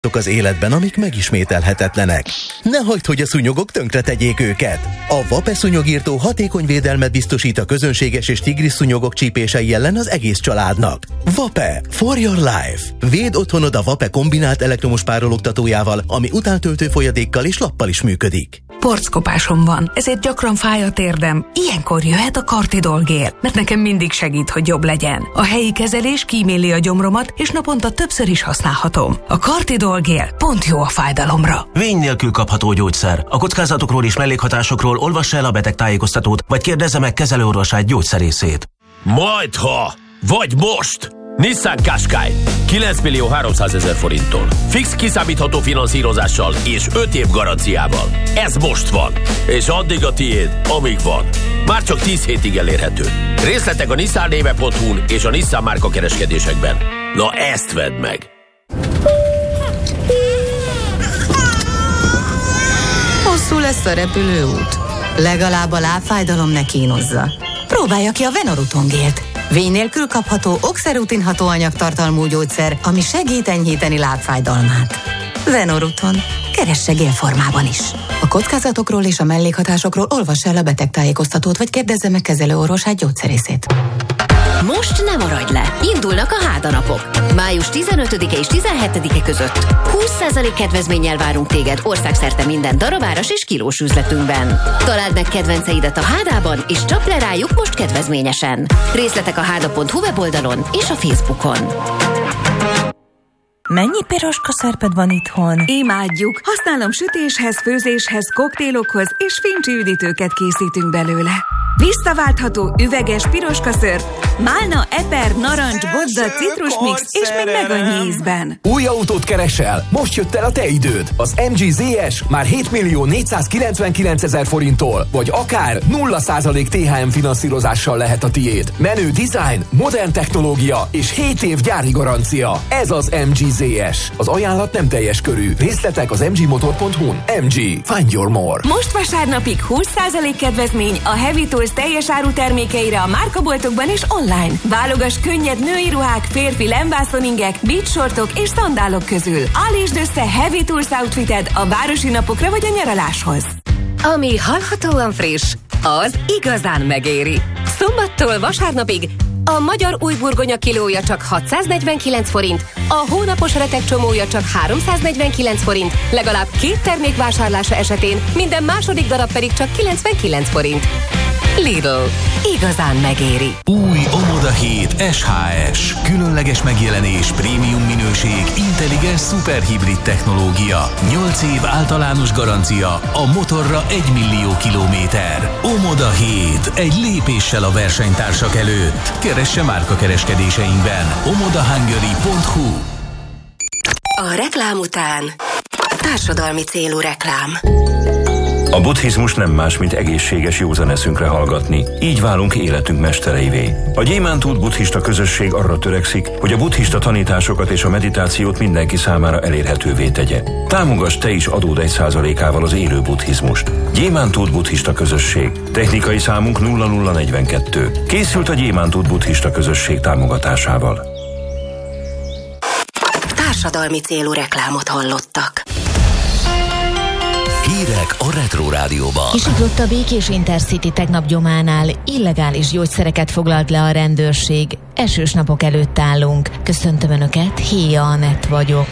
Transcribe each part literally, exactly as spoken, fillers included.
az életben, amik megismételhetetlenek. Ne hagyd, hogy a szúnyogok tönkre tegyék őket. A Vape szúnyogírtó hatékony védelmet biztosít a közönséges és tigris szúnyogok csípései ellen az egész családnak. Vape for your life. Védd otthonod a Vape kombinált elektromos párologtatójával, ami utántöltő folyadékkal és lappal is működik. Porckopásom van, ezért gyakran fáj a térdem. Ilyenkor jöhet a Cartidol-gél, mert nekem mindig segít, hogy jobb legyen. A helyi kezelés kíméli a gyomromat, és naponta többször is használhatom. A Cartidol-gél pont jó a fájdalomra. Vény nélkül kapható gyógyszer. A kockázatokról és mellékhatásokról olvassa el a betegtájékoztatót, vagy kérdezze meg kezelőorvosát, gyógyszerészét. Majdha, vagy most! Nissan Qashqai kilenc millió háromszázezer forinttól. Fix kiszámítható finanszírozással és öt év garanciával. Ez most van, és addig a tiéd, amíg van. Már csak tíz hétig elérhető. Részletek a nissan néve pont hu-n és a Nissan márka kereskedésekben. Na ezt vedd meg! Hosszú lesz a repülőút. Legalább a lábfájdalom ne kínozza. Próbálja ki a Venoruton gélt. Vény nélkül kapható oxerutin hatóanyagtartalmú gyógyszer, ami segít enyhíteni lábfájdalmát. Venoruton. Keresse gélformában is. A kockázatokról és a mellékhatásokról olvassa el a betegtájékoztatót, vagy kérdezze meg kezelőorvosát, gyógyszerészét. Most nem maradj le! Indulnak a hádanapok. május tizenötödike és tizenhetedike között húsz százalék kedvezménnyel várunk téged országszerte minden darabáras és kilós üzletünkben. Találd meg kedvenceidet a Hádában, és csap le rájuk most kedvezményesen. Részletek a háda pont hu weboldalon és a Facebookon. Mennyi piroska szerped van itthon? Imádjuk! Használom sütéshez, főzéshez, koktélokhoz és fincsi üdítőket készítünk belőle. Visszaváltható üveges piroska szörp, málna, eper, narancs, bodza, citrusmix és még meg annyi ízben. Új autót keresel? Most jött el a te időd. Az em gé zé es már hét millió négyszázkilencvenkilencezer forinttól, vagy akár nulla százalék té há em finanszírozással lehet a tiéd. Menő design, modern technológia és hét év gyári garancia. Ez az em gé zé es. Az ajánlat nem teljes körű. Részletek az em gé motor pont hu-n. em gé. Find your more. Most vasárnapig húsz százalék kedvezmény a Heavy Tools teljes áru termékeire a márkaboltokban és online. Válogass könnyed női ruhák, férfi lemvászoningek, beachsortok és szandálok közül. Állítsd össze Heavy Tools outfited a városi napokra vagy a nyaraláshoz. Ami hallhatóan friss, az igazán megéri. Szombattól vasárnapig a magyar új burgonya kilója csak hatszáznegyvenkilenc forint, a hónapos retek csomója csak háromszáznegyvenkilenc forint, legalább két termék vásárlása esetén minden második darab pedig csak kilencvenkilenc forint. Lidl. Igazán megéri. Új Omoda hét es há es. Különleges megjelenés, prémium minőség, intelligens szuperhibrid technológia. nyolc év általános garancia, a motorra egy millió kilométer. Omoda hét. Egy lépéssel a versenytársak előtt. Keresse márka kereskedéseinkben. omoda hungary pont hu. A reklám után társadalmi célú reklám. A buddhizmus nem más, mint egészséges józan eszünkre hallgatni. Így válunk életünk mestereivé. A Gyémántút buddhista közösség arra törekszik, hogy a buddhista tanításokat és a meditációt mindenki számára elérhetővé tegye. Támogass te is adód egy százalékával az élő buddhizmust. Gyémántút buddhista közösség. Technikai számunk nulla nulla negyvenkettő. Készült a Gyémántút buddhista közösség támogatásával. Társadalmi célú reklámot hallottak. Hírek a Retro Rádióban. Kisiklott a Békés Intercity tegnap Gyománál, illegális gyógyszereket foglalt le a rendőrség. Esős napok előtt állunk. Köszöntöm Önöket, Héja Anett vagyok.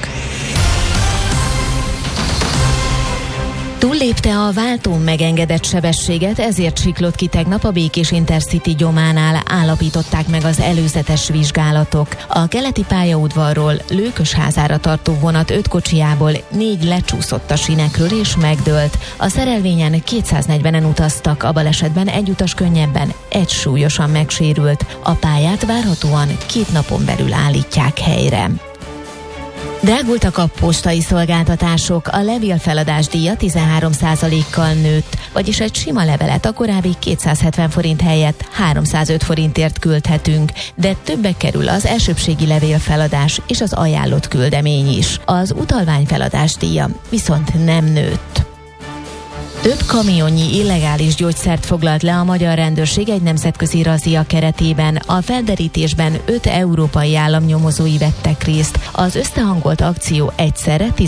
Túllépte a váltón megengedett sebességet, ezért siklott ki tegnap a Békés Intercity Gyománál, állapították meg az előzetes vizsgálatok. A keleti pályaudvarról Lőkösházára tartó vonat öt kocsijából négy lecsúszott a sínekről és megdőlt. A szerelvényen kétszáznegyvenen utaztak, a balesetben egy utas könnyebben, egy súlyosan megsérült. A pályát várhatóan két napon belül állítják helyre. Drágultak a postai szolgáltatások, a levélfeladás díja tizenhárom százalékkal nőtt, vagyis egy sima levelet a korábbi kétszázhetven forint helyett háromszázöt forintért küldhetünk, de többe kerül az elsőbbségi levélfeladás és az ajánlott küldemény is. Az utalványfeladás díja viszont nem nőtt. Több kamionnyi illegális gyógyszert foglalt le a magyar rendőrség egy nemzetközi razzia keretében. A felderítésben öt európai állam nyomozói vettek részt. Az összehangolt akció egyszerre